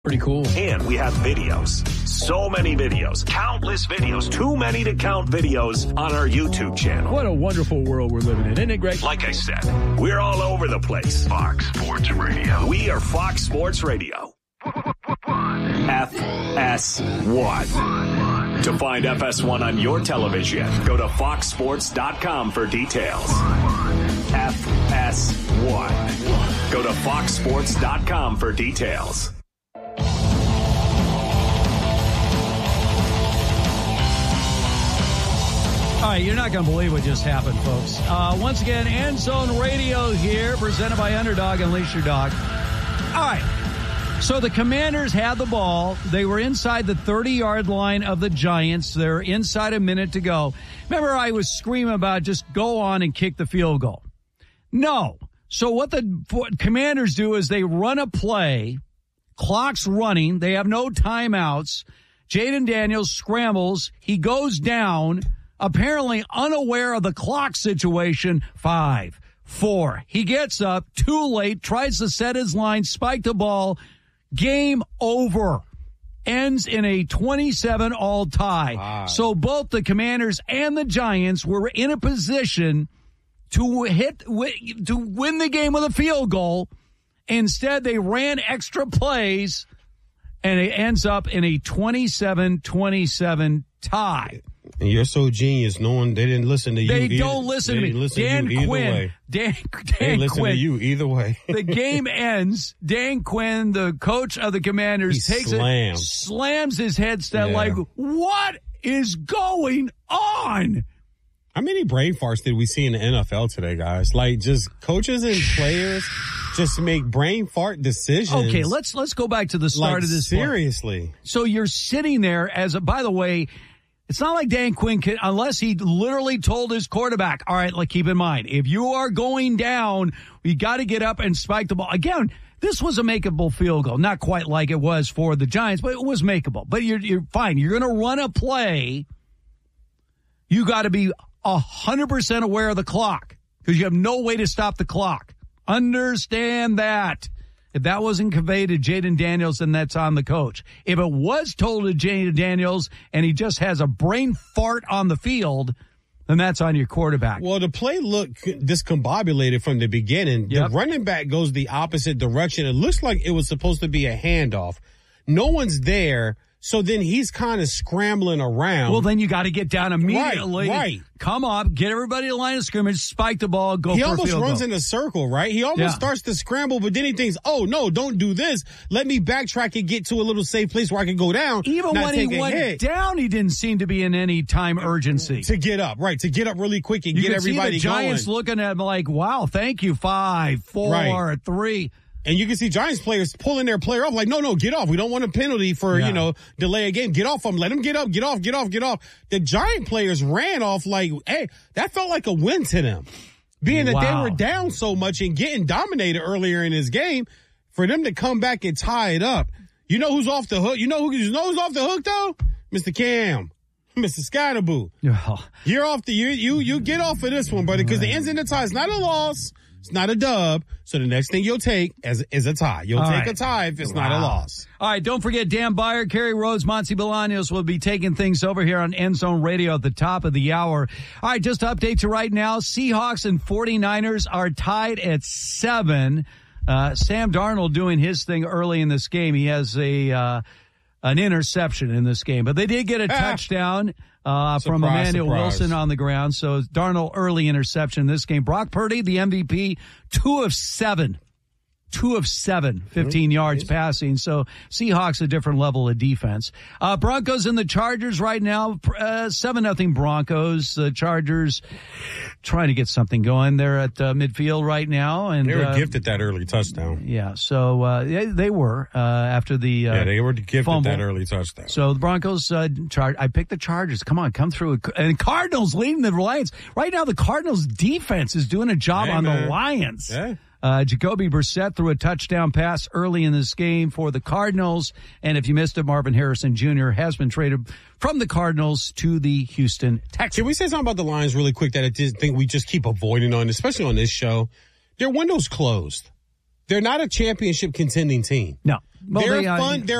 Pretty cool. And we have videos. So many videos. Countless videos. Too many to count videos on our YouTube channel. What a wonderful world we're living in, isn't it, Greg? Like I said, we're all over the place. Fox Sports Radio. We are Fox Sports Radio. FS1. To find FS1 on your television, go to foxsports.com for details. FS1. Go to foxsports.com for details. All right, you're not going to believe what just happened, folks. Once again, End Zone Radio here, presented by Underdog. Unleash your dog. All right, so the Commanders had the ball. They were inside the 30-yard line of the Giants. They're inside a minute to go. Remember, I was screaming about just go on and kick the field goal. No. So what the Commanders do is they run a play. Clock's running. They have no timeouts. Jaden Daniels scrambles. He goes down. Apparently unaware of the clock situation. 5, 4. He gets up too late, tries to set his line, spike the ball. Game over. Ends in a 27-all tie. Wow. So both the Commanders and the Giants were in a position to win the game with a field goal. Instead, they ran extra plays, and it ends up in a 27-27 tie. And you're so genius knowing they didn't listen to you. They don't listen to me. Dan Quinn. Dan listen Quinn. to you either way. The game ends. Dan Quinn, the coach of the Commanders, slams his headset like, what is going on? How many brain farts did we see in the NFL today, guys? Like, just coaches and players just make brain fart decisions. Okay, let's go back to the start of this. Seriously. Point. So you're sitting there by the way, it's not like Dan Quinn can, unless he literally told his quarterback, all right, like, keep in mind, if you are going down, we got to get up and spike the ball. Again, this was a makeable field goal. Not quite like it was for the Giants, but it was makeable. But you're fine. You're going to run a play. You got to be 100% aware of the clock because you have no way to stop the clock. Understand that. If that wasn't conveyed to Jaden Daniels, then that's on the coach. If it was told to Jaden Daniels and he just has a brain fart on the field, then that's on your quarterback. Well, the play looked discombobulated from the beginning. Yep. The running back goes the opposite direction. It looks like it was supposed to be a handoff. No one's there. So then he's kind of scrambling around. Well, then you got to get down immediately. Right. Come up, get everybody to the line of scrimmage, spike the ball, go for a field goal. He almost runs in a circle, right? He almost starts to scramble, but then he thinks, oh, no, don't do this. Let me backtrack and get to a little safe place where I can go down. Even when he went down, he didn't seem to be in any time urgency. To get up, right. To get up really quick and get everybody going. You can see the Giants looking at him like, wow, thank you, 5, 4, 3. And you can see Giants players pulling their player off like, no, get off. We don't want a penalty for, delay a game. Get off them. Let him get up, get off. The Giant players ran off like, hey, that felt like a win to them. Being that they were down so much and getting dominated earlier in this game, for them to come back and tie it up. You know who's off the hook? You know who's off the hook, though? Mr. Cam. Mr. Skynaboo. You're off you get off of this one, buddy, because the ends in the tie is not a loss. It's not a dub, so the next thing you'll take is a tie. You'll take a tie if it's not a loss. All right, don't forget Dan Byer, Kerry Rhodes, Monty Bolaños will be taking things over here on End Zone Radio at the top of the hour. All right, just to update you right now, Seahawks and 49ers are tied at 7. Sam Darnold doing his thing early in this game. He has an interception in this game, but they did get a touchdown. From Emmanuel Wilson on the ground. So Darnold, early interception in this game. Brock Purdy, the MVP, 2 of 7. 2 of 7, 15 yards passing. So Seahawks, a different level of defense. Broncos and the Chargers right now, 7-0 Broncos. The Chargers trying to get something going. They're at midfield right now. And they were gifted that early touchdown. Yeah, so they were after the they were gifted fumble. That early touchdown. So the Broncos, I picked the Chargers. Come on, come through. And Cardinals leading the Lions. Right now, the Cardinals defense is doing a job on the Lions. Yeah. Jacoby Brissett threw a touchdown pass early in this game for the Cardinals. And if you missed it, Marvin Harrison Jr. has been traded from the Cardinals to the Houston Texans. Can we say something about the Lions really quick that I think we just keep avoiding on, especially on this show? Their window's closed. They're not a championship contending team. No. They're fun. They're